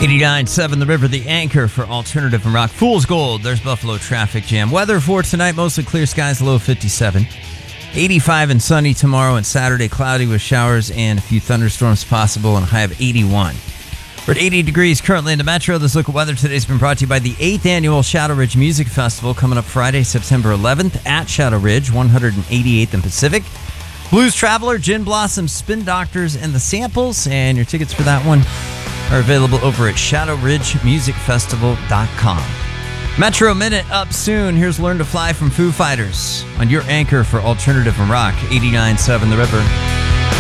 89.7 The River, the anchor for alternative and rock. Fool's Gold, there's Buffalo traffic jam. Weather for tonight, mostly clear skies, low 57. 85 and sunny tomorrow, and Saturday cloudy with showers and a few thunderstorms possible, and a high of 81. We're at 80 degrees currently in the metro. This look at weather today has been brought to you by the 8th Annual Shadow Ridge Music Festival, coming up Friday, September 11th at Shadow Ridge, 188th and Pacific. Blues Traveler, Gin Blossom, Spin Doctors, and The Samples, and your tickets for that one are available over at shadowridgemusicfestival.com. Metro Minute up soon. Here's Learn to Fly from Foo Fighters on your anchor for alternative and rock, 89.7 The River.